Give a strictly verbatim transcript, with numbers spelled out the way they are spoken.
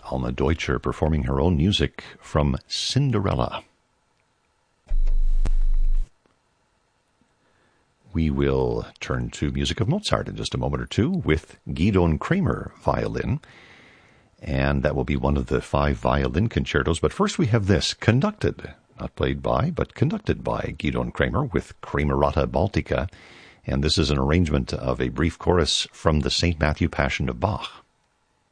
Alma Deutscher, performing her own music from Cinderella. We will turn to music of Mozart in just a moment or two with Gidon Kremer violin, and that will be one of the five violin concertos. But first we have this, conducted, not played by, but conducted by Gidon Kremer with Kremerata Baltica, and this is an arrangement of a brief chorus from the Saint Matthew Passion of Bach.